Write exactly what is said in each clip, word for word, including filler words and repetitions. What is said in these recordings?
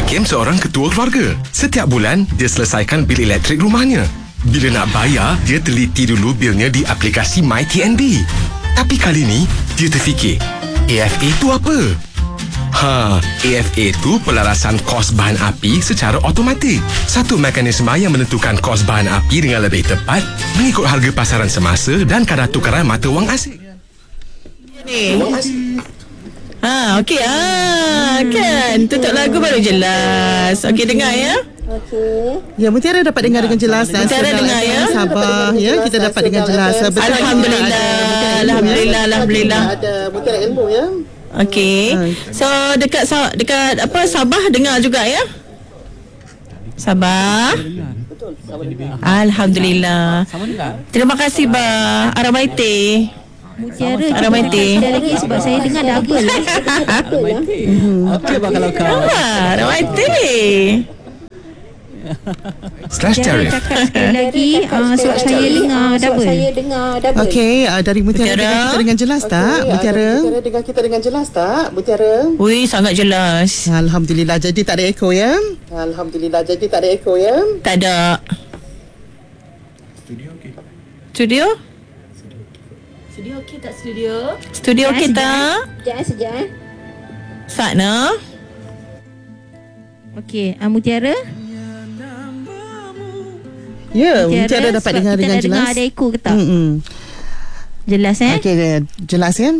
Hakim seorang ketua keluarga. Setiap bulan, dia selesaikan bil elektrik rumahnya. Bila nak bayar, dia teliti dulu bilnya di aplikasi MyTNB. Tapi kali ni, dia terfikir, A F A tu apa? Ha, A F A tu pelarasan kos bahan api secara automatik. Satu mekanisme yang menentukan kos bahan api dengan lebih tepat mengikut harga pasaran semasa dan kadar tukaran mata wang asing. Ni. Ha, okey. Ah, kan. Tutup lagu baru jelas. Okey, dengar ya. Okey. Ya, Mutiara dapat dengar dengan jelas. Dan Mutiara sedang dengar, ya. Sabah, ya, kita dapat dengan jelas. Betul, Alhamdulillah. kita ada Alhamdulillah, alhamdulillah. Ada Mutiara ilmu, ya. Okey. So dekat Sa- dekat apa Sabah dengar juga ya? Sabah. Alhamdulillah. Terima kasih ba Aramaite. Mutiara Aramaite. lagi sebab saya dengar double. Okey bah kalau kau. Ah, Aramaite. Slash Mutiara tarif. cakap sekali lagi uh, sebab saya dengar double. Saya dengar double. Okey, uh, dari Mutiara, Mutiara. dengar kita dengan jelas tak? Mutiara. Mutiara dengar kita dengan jelas tak? Mutiara. Ui, sangat jelas. Alhamdulillah, jadi tak ada echo, ya. Alhamdulillah, jadi tak ada echo, ya. Tak ada. Studio? Studio okey tak studio? Studio Sekejap, kita Sekejap, sekejap. sana. Okey, uh, Mutiara. Ya, Mutiara dapat sebab dengar kita dengan dah jelas. dengar ada echo ke tak? Mm-mm. Jelas eh? Okey, jelas, ya.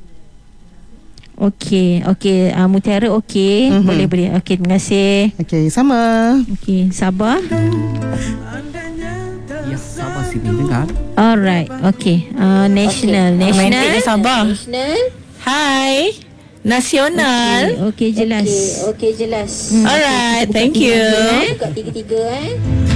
Okey, okey. Uh, Mutiara okey. Mhm. Boleh, boleh. Okey, terima kasih. Okey, sama. Okey, sabar. Ya, Sabah sini dengar. Alright, okey. Uh, national, Romantik national. dia Sabah. National. Hai. Nasional. Okey, okey, jelas. Okey, okey, jelas. Hmm, Alright, thank you. Buka tiga-tiga eh.